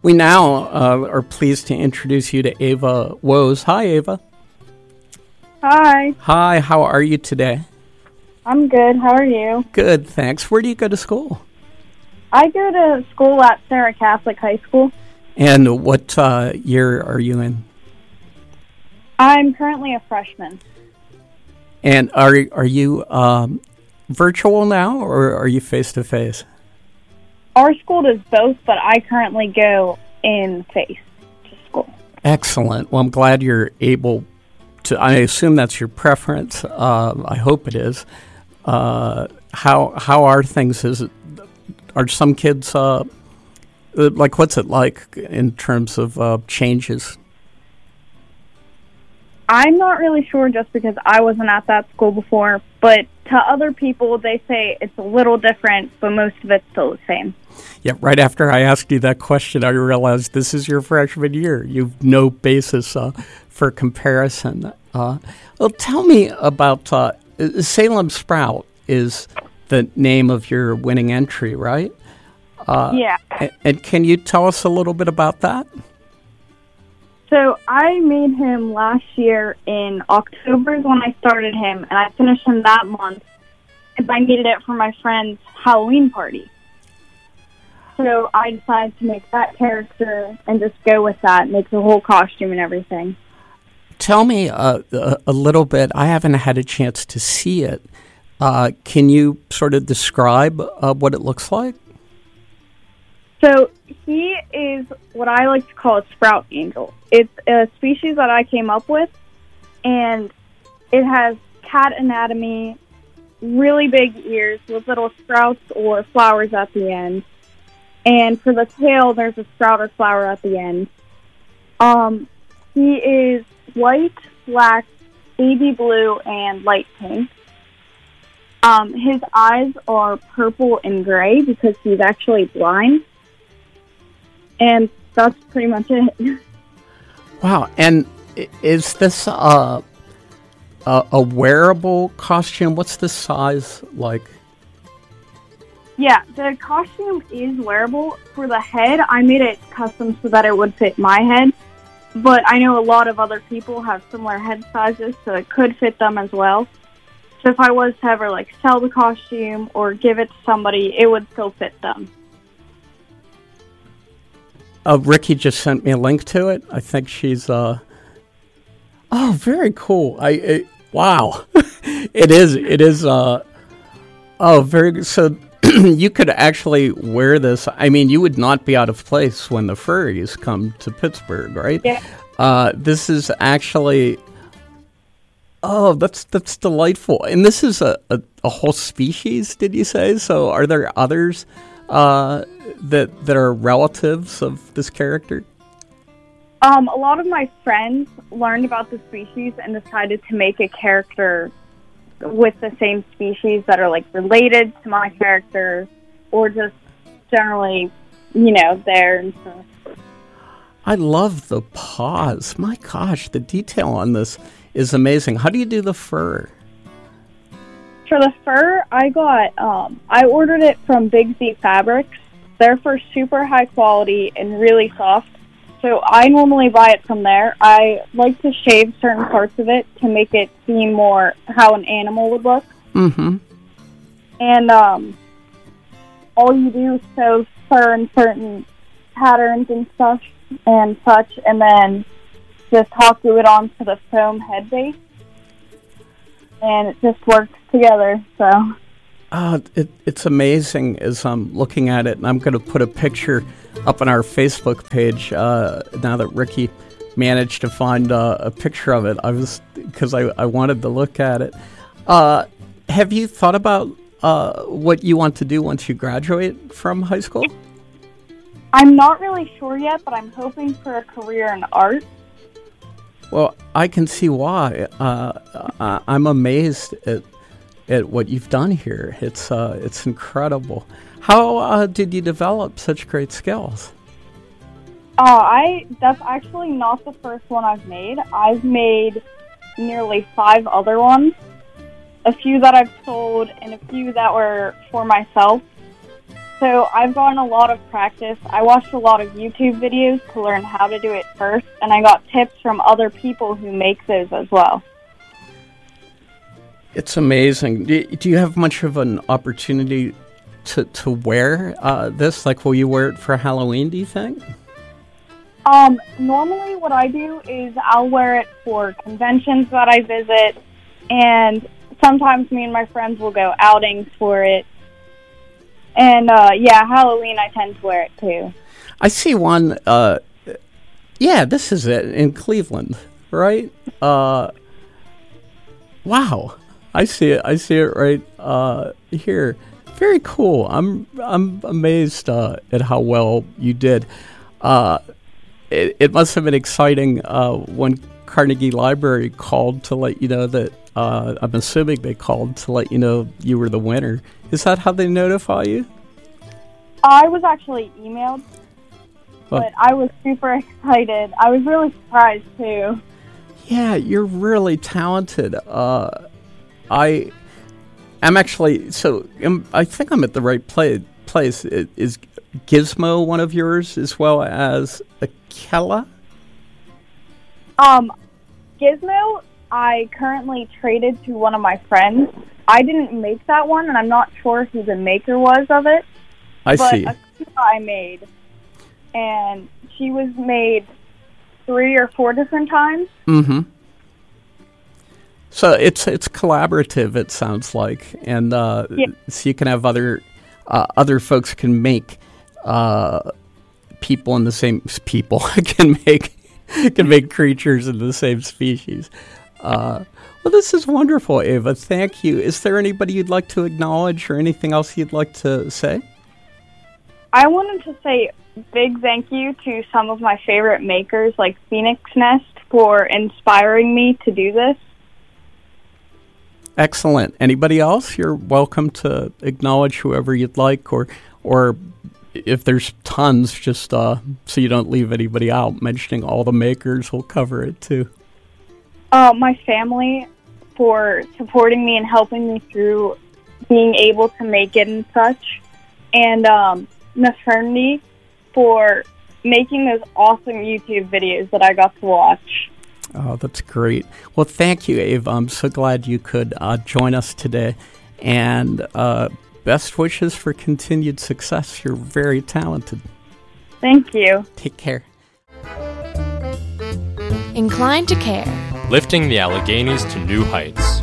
We now are pleased to introduce you to Ava Woes. Hi, Ava. Hi. Hi, how are you today? I'm good. How are you? Good, thanks. Where do you go to school? I go to school at Sarah Catholic High School. And what year are you in? I'm currently a freshman. And are you virtual now, or are you face-to-face? Our school does both, but I currently go in face to school. Excellent. Well, I'm glad you're able to. I assume that's your preference. I hope it is. How are things? Are some kids like? What's it like in terms of changes? I'm not really sure just because I wasn't at that school before, but to other people, they say it's a little different, but most of it's still the same. Yeah, right after I asked you that question, I realized this is your freshman year. You've no basis for comparison. Well, tell me about Salem Sprout is the name of your winning entry, right? Yeah. And can you tell us a little bit about that? So I made him last year in October is when I started him, and I finished him that month because I needed it for my friend's Halloween party. So I decided to make that character and just go with that, make the whole costume and everything. Tell me a little bit. I haven't had a chance to see it. Can you sort of describe what it looks like? So he is what I like to call a sprout angel. It's a species that I came up with, and it has cat anatomy, really big ears with little sprouts or flowers at the end. And for the tail, there's a sprout or flower at the end. He is white, black, baby blue, and light pink. His eyes are purple and gray because he's actually blind. And that's pretty much it. Wow. And is this a wearable costume? What's the size like? Yeah, the costume is wearable. For the head, I made it custom so that it would fit my head. But I know a lot of other people have similar head sizes, so it could fit them as well. So if I was to ever sell the costume or give it to somebody, it would still fit them. Ricky just sent me a link to it. I think she's oh, very cool. Wow. It is oh, very good. So you could actually wear this. I mean, you would not be out of place when the furries come to Pittsburgh, right? Yeah. This is actually that's delightful. And this is a whole species, did you say? So are there others that are relatives of this character? A lot of my friends learned about the species and decided to make a character with the same species that are related to my character, or just generally, there and stuff. I love the paws. My gosh, the detail on this is amazing. How do you do the fur? For the fur, I ordered it from Big Z Fabrics. They're for super high quality and really soft. So I normally buy it from there. I like to shave certain parts of it to make it seem more how an animal would look. Mm-hmm. And all you do is sew fur in certain patterns and stuff and such, and then just hot glue it onto the foam head base. And it just works together, so... It's amazing as I'm looking at it, and I'm going to put a picture up on our Facebook page now that Ricky managed to find a picture of it. Because I wanted to look at it. Have you thought about what you want to do once you graduate from high school? I'm not really sure yet, but I'm hoping for a career in art. Well, I can see why. I'm amazed at what you've done here. It's incredible. How did you develop such great skills? That's actually not the first one I've made. I've made nearly 5 other ones. A few that I've sold and a few that were for myself. So So I've gotten a lot of practice. I watched a lot of YouTube videos to learn how to do it first, and I got tips from other people who make those as well. It's amazing. Do you have much of an opportunity to wear this? Like, will you wear it for Halloween, do you think? Normally what I do is I'll wear it for conventions that I visit, and sometimes me and my friends will go outings for it. And, Halloween I tend to wear it too. I see one, this is it, in Cleveland, right? Wow. I see it right here. Very cool. I'm amazed at how well you did. It must have been exciting when Carnegie Library called to let you know that, I'm assuming they called to let you know you were the winner. Is that how they notify you? I was actually emailed, but I was super excited. I was really surprised, too. Yeah, you're really talented. I'm actually, I think I'm at the right place. Is Gizmo one of yours as well as Akela? Gizmo, I currently traded to one of my friends. I didn't make that one, and I'm not sure who the maker was of it. I see. But Akela I made, and she was made 3 or 4 different times. Mm-hmm. So it's collaborative, it sounds like, and so you can have other folks can make people in the same people can make creatures in the same species. Well, this is wonderful, Ava. Thank you. Is there anybody you'd like to acknowledge or anything else you'd like to say? I wanted to say big thank you to some of my favorite makers like Phoenix Nest for inspiring me to do this. Excellent. Anybody else? You're welcome to acknowledge whoever you'd like, or if there's tons, just so you don't leave anybody out, mentioning all the makers will cover it too. My family for supporting me and helping me through being able to make it and such, and Maternity for making those awesome YouTube videos that I got to watch. Oh, that's great. Well, thank you, Ava. I'm so glad you could join us today. And best wishes for continued success. You're very talented. Thank you. Take care. Inclined to Care. Lifting the Alleghenies to new heights.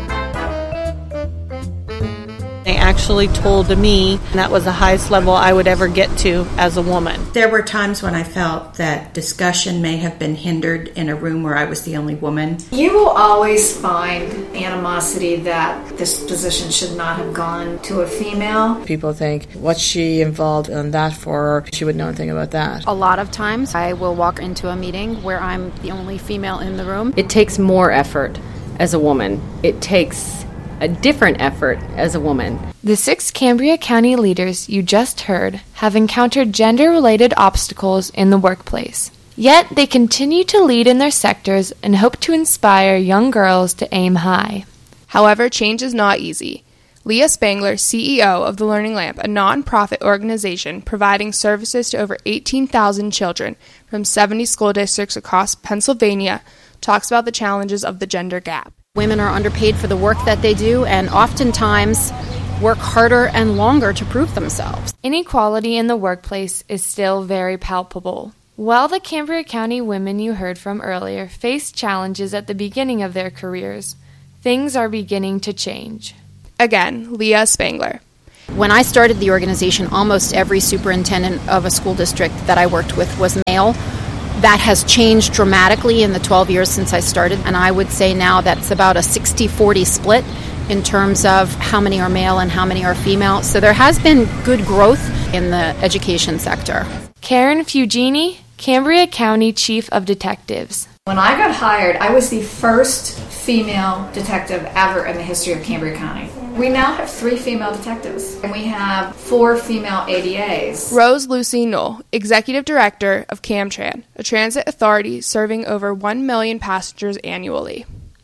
They actually told me that was the highest level I would ever get to as a woman. There were times when I felt that discussion may have been hindered in a room where I was the only woman. You will always find animosity that this position should not have gone to a female. People think, what's she involved in that for? She would know anything about that. A lot of times I will walk into a meeting where I'm the only female in the room. It takes more effort as a woman. It takes a different effort as a woman. The 6 Cambria County leaders you just heard have encountered gender-related obstacles in the workplace. Yet they continue to lead in their sectors and hope to inspire young girls to aim high. However, change is not easy. Leah Spangler, CEO of the Learning Lamp, a non-profit organization providing services to over 18,000 children from 70 school districts across Pennsylvania, talks about the challenges of the gender gap. Women are underpaid for the work that they do and oftentimes work harder and longer to prove themselves. Inequality in the workplace is still very palpable. While the Cambria County women you heard from earlier faced challenges at the beginning of their careers, things are beginning to change. Again, Leah Spangler. When I started the organization, almost every superintendent of a school district that I worked with was male. That has changed dramatically in the 12 years since I started, and I would say now that's about a 60-40 split in terms of how many are male and how many are female. So there has been good growth in the education sector. Karen Fugini, Cambria County Chief of Detectives. When I got hired, I was the first female detective ever in the history of Cambria County. We now have 3 female detectives, and we have 4 female ADAs. Rose Lucy Knoll, Executive Director of CamTran, a transit authority serving over 1 million passengers annually.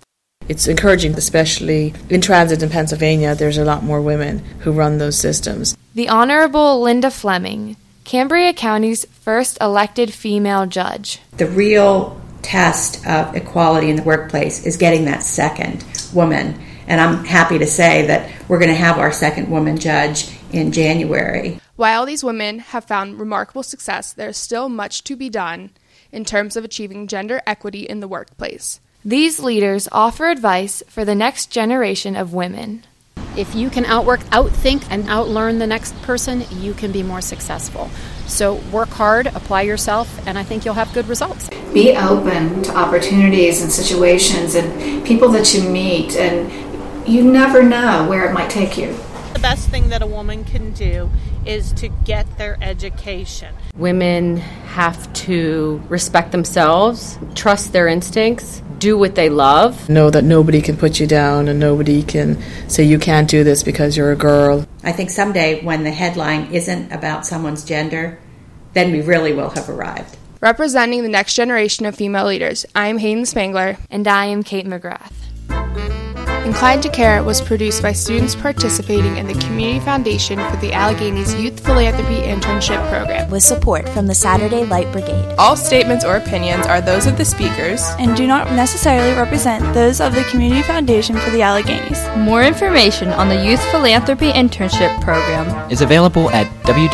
It's encouraging, especially in transit in Pennsylvania, there's a lot more women who run those systems. The Honorable Linda Fleming, Cambria County's first elected female judge. The real test of equality in the workplace is getting that second woman. And I'm happy to say that we're going to have our second woman judge in January. While these women have found remarkable success, there is still much to be done in terms of achieving gender equity in the workplace. These leaders offer advice for the next generation of women. If you can outthink, and outlearn the next person, you can be more successful. So work hard, apply yourself, and I think you'll have good results. Be open to opportunities and situations and people that you meet, and you never know where it might take you. The best thing that a woman can do is to get their education. Women have to respect themselves, trust their instincts, do what they love. Know that nobody can put you down and nobody can say you can't do this because you're a girl. I think someday when the headline isn't about someone's gender, then we really will have arrived. Representing the next generation of female leaders, I am Hayden Spangler. And I am Kate McGrath. Inclined to Care was produced by students participating in the Community Foundation for the Alleghenies Youth Philanthropy Internship Program, with support from the Saturday Light Brigade. All statements or opinions are those of the speakers and do not necessarily represent those of the Community Foundation for the Alleghenies. More information on the Youth Philanthropy Internship Program is available at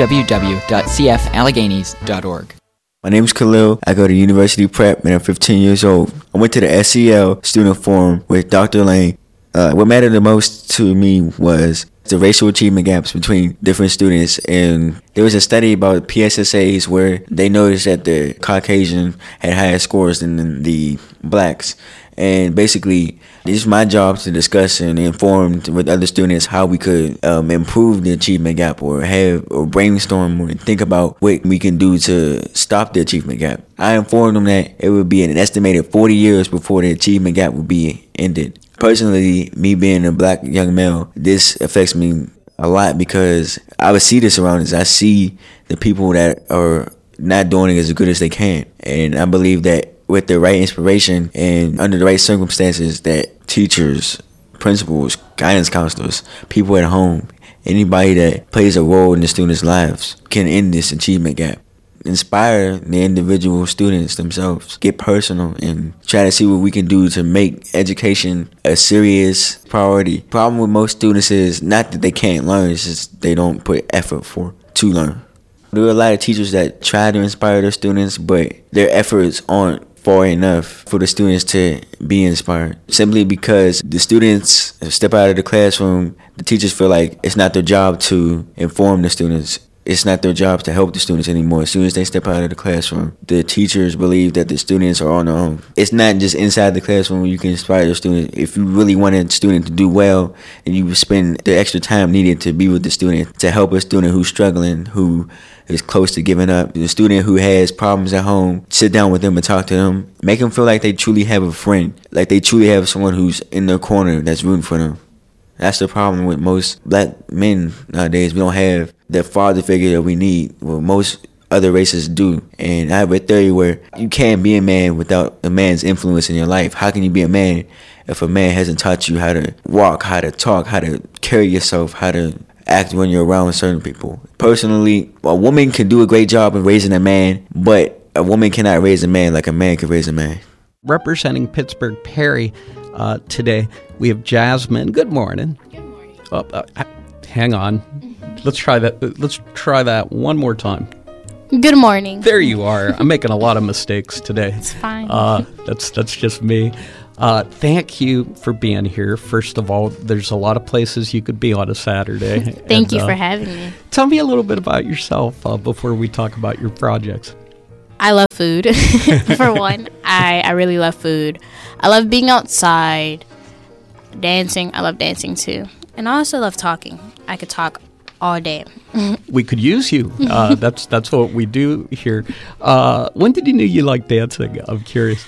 www.cfallegenies.org. My name is Khalil. I go to University Prep and I'm 15 years old. I went to the SEL Student Forum with Dr. Lane. What mattered the most to me was the racial achievement gaps between different students. And there was a study about PSSAs where they noticed that the Caucasian had higher scores than the blacks. And basically, it's my job to discuss and inform with other students how we could improve the achievement gap or brainstorm or think about what we can do to stop the achievement gap. I informed them that it would be an estimated 40 years before the achievement gap would be ended. Personally, me being a black young male, this affects me a lot because I would see this around us. I see the people that are not doing it as good as they can. And I believe that with the right inspiration and under the right circumstances, that teachers, principals, guidance counselors, people at home, anybody that plays a role in the students' lives can end this achievement gap. Inspire the individual students themselves, get personal, and try to see what we can do to make education a serious priority. Problem with most students is not that they can't learn, it's just they don't put effort to learn. There are a lot of teachers that try to inspire their students, but their efforts aren't far enough for the students to be inspired. Simply because the students step out of the classroom, the teachers feel like it's not their job to inform the students. It's not their job to help the students anymore. As soon as they step out of the classroom, the teachers believe that the students are on their own. It's not just inside the classroom you can inspire the student. If you really want a student to do well, and you spend the extra time needed to be with the student, to help a student who's struggling, who is close to giving up, the student who has problems at home, sit down with them and talk to them. Make them feel like they truly have a friend, like they truly have someone who's in their corner that's rooting for them. That's the problem with most black men nowadays. We don't have the father figure that we need. Well, most other races do. And I have a theory where you can't be a man without a man's influence in your life. How can you be a man if a man hasn't taught you how to walk, how to talk, how to carry yourself, how to act when you're around certain people? Personally, a woman can do a great job of raising a man, but a woman cannot raise a man like a man can raise a man. Representing Pittsburgh Perry today, we have Jasmine. Good morning. Good morning. Hang on. Let's try that. Let's try that one more time. Good morning. There you are. I'm making a lot of mistakes today. It's fine. That's just me. Thank you for being here. First of all, there's a lot of places you could be on a Saturday. Thank you for having me. Tell me a little bit about yourself before we talk about your projects. I love food. For one, I really love food. I love being outside, dancing. I love dancing too. And I also love talking. I could talk all day. We could use you. That's what we do here. When did you know you liked dancing? I'm curious.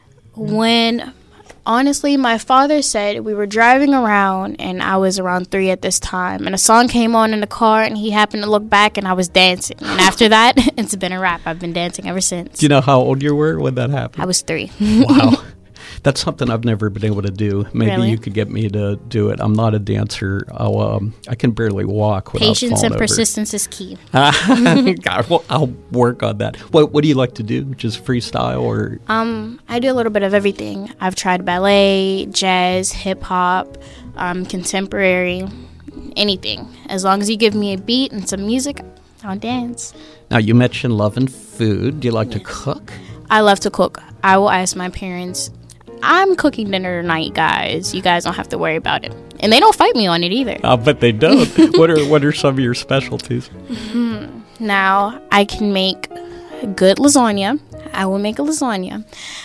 Honestly, my father said we were driving around, and I was around 3 at this time, and a song came on in the car, and he happened to look back, and I was dancing. And after that, it's been a wrap. I've been dancing ever since. Do you know how old you were when that happened? I was 3. Wow. That's something I've never been able to do. Maybe Really? you could get me to do it. I'm not a dancer. I can barely walk without Patience falling and over. persistence is key. God, well, I'll work on that. What do you like to do? Just freestyle or? I do a little bit of everything. I've tried ballet, jazz, hip hop, contemporary, anything. As long as you give me a beat and some music, I'll dance. Now, you mentioned loving food. Do you like to cook? I love to cook. I will ask my parents, I'm cooking dinner tonight, guys. You guys don't have to worry about it. And they don't fight me on it either. I'll bet they don't. What are some of your specialties? Now, I can make good lasagna. I will make a lasagna.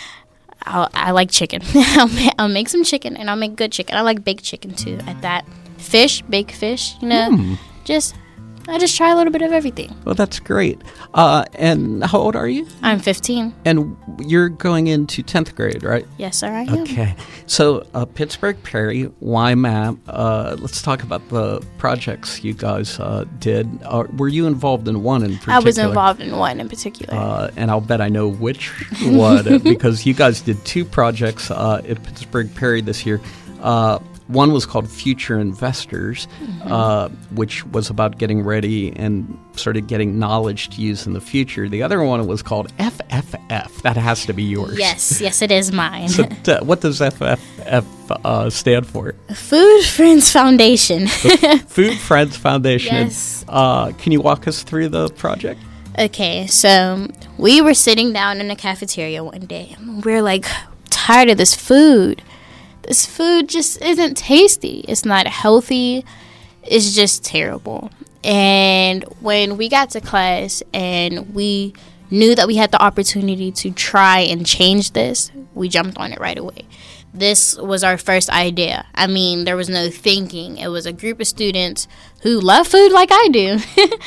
I like chicken. I'll make some chicken, and I'll make good chicken. I like baked chicken, too, at that. Fish, baked fish, you know. I just try a little bit of everything. Well, that's great. And how old are you? I'm 15. And you're going into 10th grade, right? Yes, sir, I am. Okay. So, Pittsburgh Perry, YMAP. Let's talk about the projects you guys did. Were you involved in one in particular? I was involved in one in particular. And I'll bet I know which one because you guys did two projects at Pittsburgh Perry this year. One was called Future Investors, which was about getting ready and sort of getting knowledge to use in the future. The other one was called FFF. That has to be yours. Yes, it is mine. So what does FFF stand for? Food Friends Foundation. Food Friends Foundation. Yes. Can you walk us through the project? Okay, so we were sitting down in the cafeteria one day. We're like tired of this food. This food just isn't tasty. It's not healthy. It's just terrible. And when we got to class and we knew that we had the opportunity to try and change this, we jumped on it right away. This was our first idea. I mean, there was no thinking. It was a group of students who love food like I do.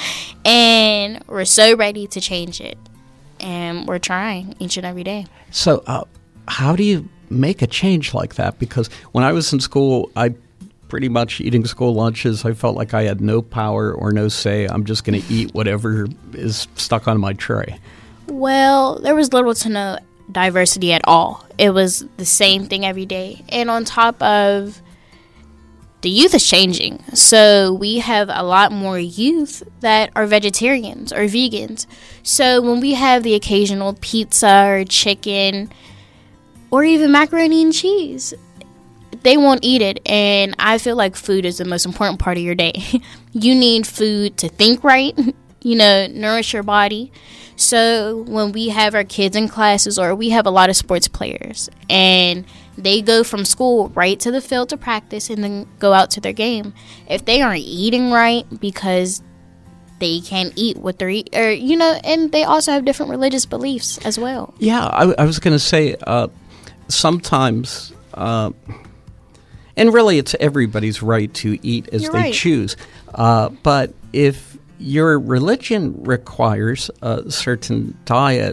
And we're so ready to change it. And we're trying each and every day. So how do you make a change like that? Because when I was in school, I pretty much eating school lunches, I felt like I had no power or no say. I'm just going to eat whatever is stuck on my tray. Well, there was little to no diversity at all. It was the same thing every day. And on top of, the youth is changing. So we have a lot more youth that are vegetarians or vegans. So when we have the occasional pizza or chicken or even macaroni and cheese, they won't eat it. And I feel like food is the most important part of your day. You need food to think right, nourish your body. So when we have our kids in classes, or we have a lot of sports players, and they go from school right to the field to practice and then go out to their game, if they aren't eating right because they can't eat what they're eating, and they also have different religious beliefs as well. Yeah, I was going to say, sometimes, and really it's everybody's right to eat as they choose, but if your religion requires a certain diet,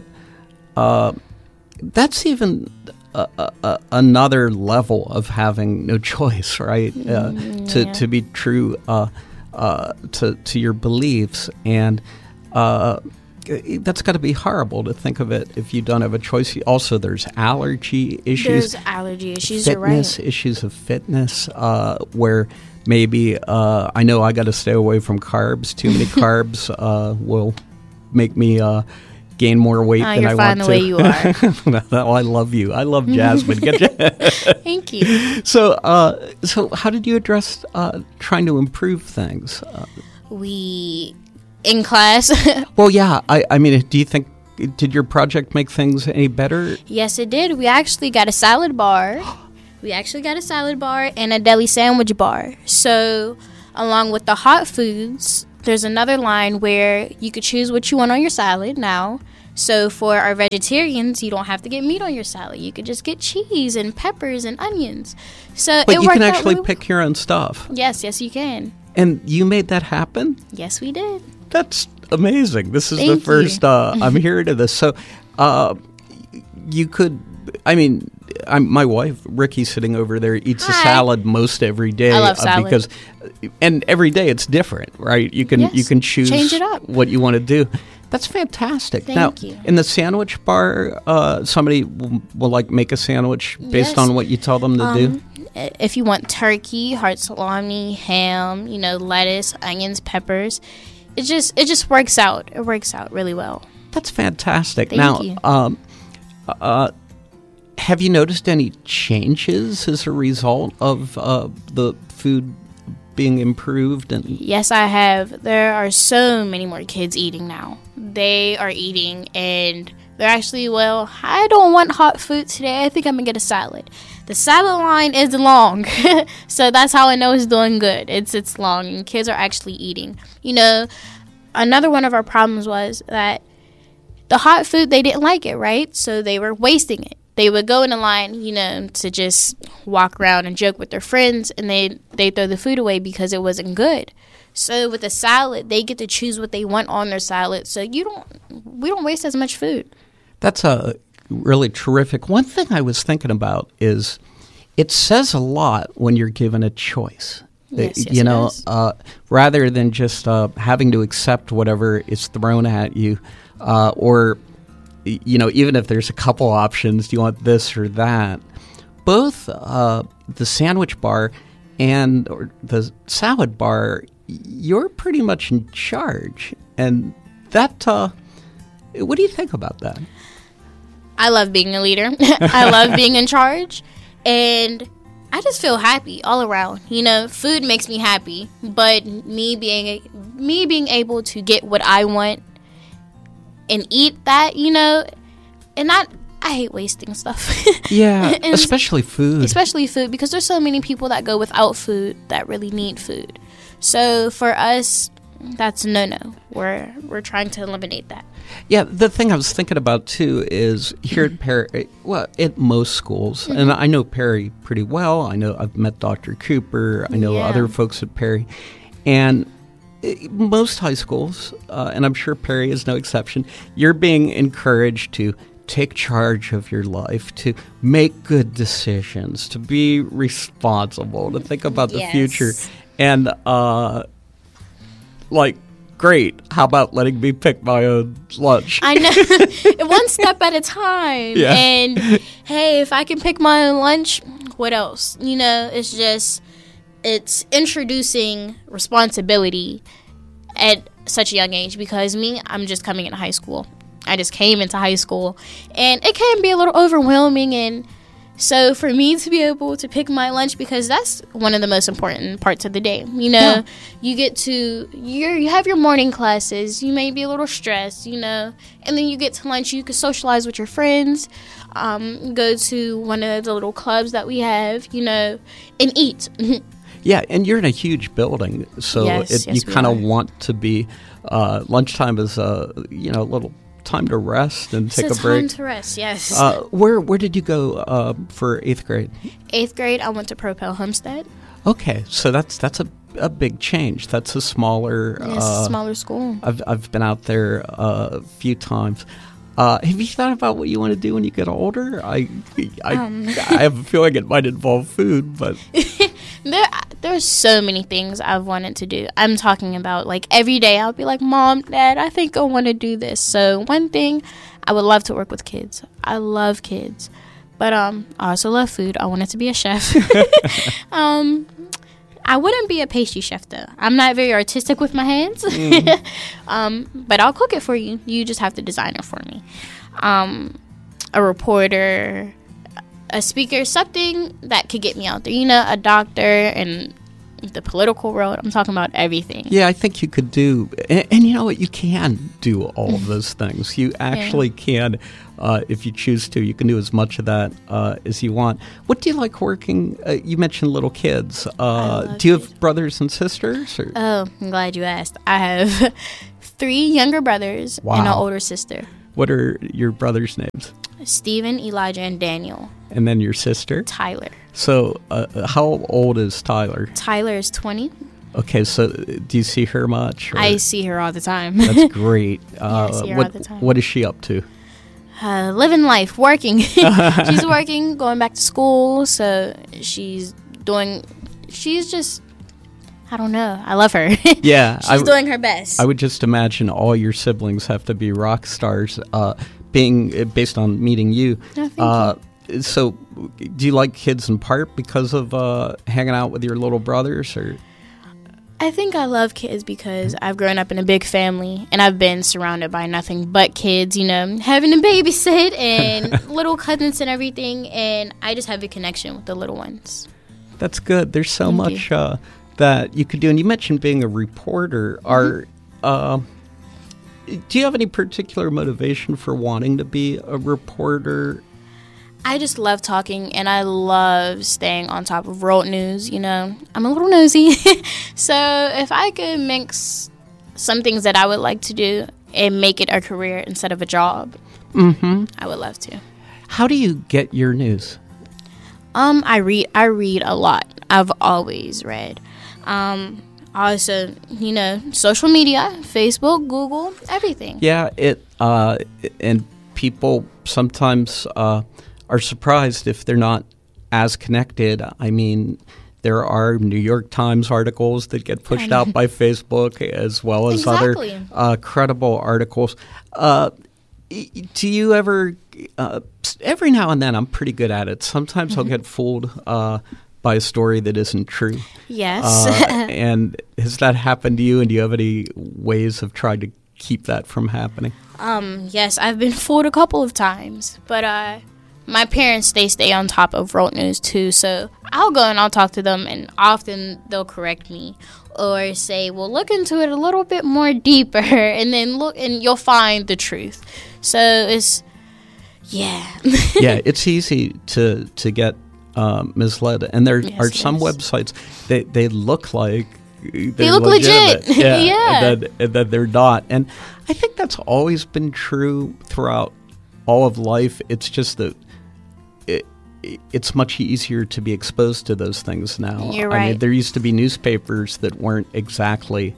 that's even another level of having no choice, right? To be true to your beliefs, and that's got to be horrible to think of it if you don't have a choice. Also, there's allergy issues. There's allergy issues, you're right. Fitness issues of fitness, where maybe I know I got to stay away from carbs. Too many carbs will make me gain more weight than I want to. You're fine the way you are. Oh, I love you. I love Jasmine. Thank you. So how did you address trying to improve things? In class? Well, yeah. I mean, do you think, did your project make things any better? Yes, it did. We actually got a salad bar. And a deli sandwich bar. So, along with the hot foods, there's another line where you could choose what you want on your salad now. So, for our vegetarians, you don't have to get meat on your salad. You could just get cheese and peppers and onions. So, but you can actually pick your own stuff. Yes, you can. And you made that happen? Yes, we did. That's amazing. This is the first I'm hearing of this. So, you could, my wife, Ricky, sitting over there, eats a salad most every day. I love salad. And every day it's different, right? You can choose change it up. what you want to do. That's fantastic. Thank now, you. In the sandwich bar, somebody will like make a sandwich based Yes. on what you tell them to do? If you want turkey, hard salami, ham, lettuce, onions, peppers, it just works out. It works out really well. That's fantastic. Thank you. Have you noticed any changes as a result of the food being improved? And Yes, I have. There are so many more kids eating now. They are eating, and they're actually, I don't want hot food today. I think I'm going to get a salad. The salad line is long, so that's how I know it's doing good. It's long, and kids are actually eating. Another one of our problems was that the hot food, they didn't like it, right? So they were wasting it. They would go in a line, to just walk around and joke with their friends, and they throw the food away because it wasn't good. So with a salad, they get to choose what they want on their salad. So we don't waste as much food. that's a really terrific. One thing I was thinking about is it says a lot when you're given a choice. Yes, you know, it does. rather than just having to accept whatever is thrown at you, or even if there's a couple options, do you want this or that? Both the sandwich bar and the salad bar, you're pretty much in charge, and that. What do you think about that? I love being a leader. I love being in charge, and I just feel happy all around. Food makes me happy, but me being able to get what I want and eat that, and not. I hate wasting stuff. Yeah, especially food. Especially food, because there's so many people that go without food that really need food. So for us, that's no. We're trying to eliminate that. Yeah, the thing I was thinking about too is here at Perry, at most schools, and I know Perry pretty well. I know I've met Dr. Cooper. I know other folks at Perry, and most high schools, and I'm sure Perry is no exception. You're being encouraged to take charge of your life, to make good decisions, to be responsible, to think about the future. And, great, how about letting me pick my own lunch? I know. One step at a time. Yeah. And, hey, if I can pick my own lunch, what else? It's introducing responsibility at such a young age, because I'm just coming into high school. I just came into high school, and it can be a little overwhelming. And so for me to be able to pick my lunch, because that's one of the most important parts of the day. You get to, you have your morning classes, you may be a little stressed, and then you get to lunch, you can socialize with your friends, go to one of the little clubs that we have, and eat. Yeah, and you're in a huge building, so you kind of want to be, lunchtime is a little time to rest and take a break. Time to rest, yes. Where did you go for 8th grade? 8th grade, I went to Propel Homestead. Okay, so that's a big change. That's a smaller smaller school. I've been out there a few times. Have you thought about what you want to do when you get older? I have a feeling it might involve food, but there's so many things I've wanted to do. I'm talking about, every day I'll be like, Mom, Dad, I think I want to do this. So one thing, I would love to work with kids. I love kids, but I also love food. I wanted to be a chef. I wouldn't be a pastry chef, though. I'm not very artistic with my hands. But I'll cook it for you. You just have to design it for me. A reporter, a speaker, something that could get me out there. A doctor, and the political world. I'm talking about everything. Yeah, I think you could do, and you know what? You can do all of those things. You actually can, if you choose to. You can do as much of that as you want. What do you like working? You mentioned little kids. Do you have brothers and sisters? Or? Oh, I'm glad you asked. I have 3 younger brothers and an older sister. What are your brothers' names? Stephen, Elijah, and Daniel. And then your sister? Tyler. So how old is Tyler? Tyler is 20. Okay, so do you see her much? Or? I see her all the time. That's great. I see her all the time. What is she up to? Living life, working. She's working, going back to school. So she's just I don't know. I love her. Yeah. She's doing her best. I would just imagine all your siblings have to be rock stars, being based on meeting you. Oh, thank you. So, do you like kids in part because of hanging out with your little brothers, or? I think I love kids because I've grown up in a big family and I've been surrounded by nothing but kids, you know, having to babysit and little cousins and everything, and I just have a connection with the little ones. That's good. There's so much that you could do. And you mentioned being a reporter. Do you have any particular motivation for wanting to be a reporter? I just love talking, and I love staying on top of world news, you know. I'm a little nosy. So if I could mix some things that I would like to do and make it a career instead of a job, I would love to. How do you get your news? I read a lot. I've always read. Also, you know, social media, Facebook, Google, everything. Yeah, and people sometimes are surprised if they're not as connected. I mean, there are New York Times articles that get pushed out by Facebook as well as other credible articles. Do you ever, every now and then, I'm pretty good at it. Sometimes I'll get fooled by a story that isn't true. Yes. And has that happened to you? And do you have any ways of trying to keep that from happening? Yes, I've been fooled a couple of times. But my parents, they stay on top of world news too. So I'll go and I'll talk to them, and often they'll correct me or say, well, look into it a little bit more deeper, and then look and you'll find the truth. So it's, yeah. Yeah, it's easy to get misled. And there are some websites, they look like they look legit. Yeah. And then they're not. And I think that's always been true throughout all of life. It's just that it's much easier to be exposed to those things now. You're right. I mean, there used to be newspapers that weren't exactly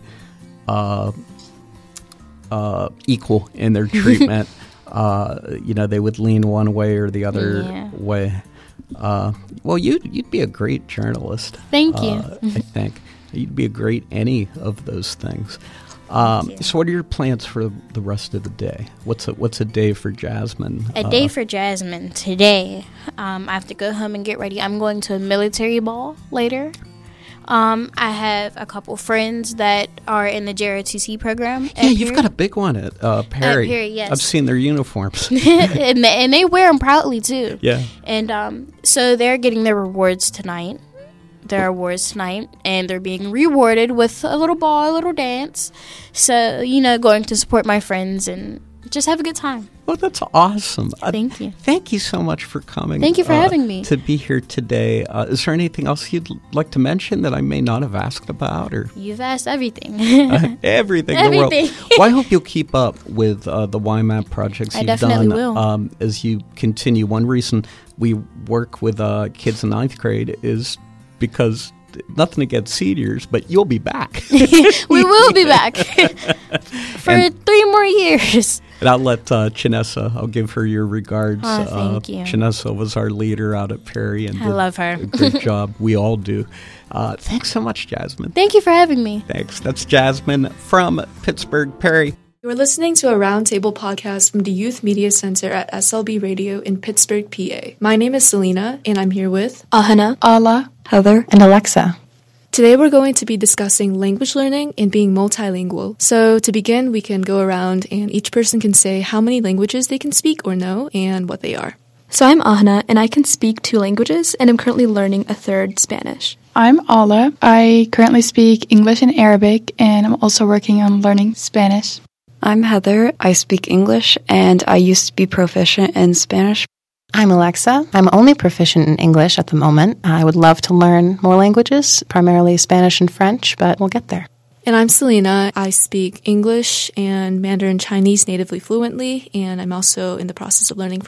equal in their treatment. You know, they would lean one way or the other way. Well, you'd be a great journalist. Thank you. I think you'd be a great any of those things. So what are your plans for the rest of the day? What's a day for Jasmine? A day for Jasmine today. I have to go home and get ready. I'm going to a military ball later. I have a couple friends that are in the JROTC program. Yeah, you've got a big one at Perry. At Perry, yes. I've seen their uniforms. and they wear them proudly, too. Yeah. And so they're getting their rewards tonight. Their awards tonight, and they're being rewarded with a little ball, a little dance. So, you know, going to support my friends and just have a good time. Well, that's awesome. Thank you. Thank you so much for coming. Thank you for having me. To be here today. Is there anything else you'd like to mention that I may not have asked about? Or you've asked everything. Everything in the world. Well, I hope you'll keep up with the YMAP projects you've done. I definitely will. As you continue. One reason we work with kids in 9th grade is because nothing against seniors, but you'll be back. We will be back for 3 more years. And I'll let Chinessa, I'll give her your regards. Oh, thank you. Chinessa was our leader out at Perry. And I love her. A great job. We all do. Thanks so much, Jasmine. Thank you for having me. Thanks. That's Jasmine from Pittsburgh, Perry. You're listening to a Roundtable podcast from the Youth Media Center at SLB Radio in Pittsburgh, PA. My name is Selena, and I'm here with Ahana, Ala, Heather, and Alexa. Today we're going to be discussing language learning and being multilingual. So to begin, we can go around and each person can say how many languages they can speak or know and what they are. So I'm Ahana, and I can speak 2 languages, and I'm currently learning a 3rd, Spanish. I'm Ala. I currently speak English and Arabic, and I'm also working on learning Spanish. I'm Heather. I speak English, and I used to be proficient in Spanish. I'm Alexa. I'm only proficient in English at the moment. I would love to learn more languages, primarily Spanish and French, but we'll get there. And I'm Selena. I speak English and Mandarin Chinese natively fluently, and I'm also in the process of learning French.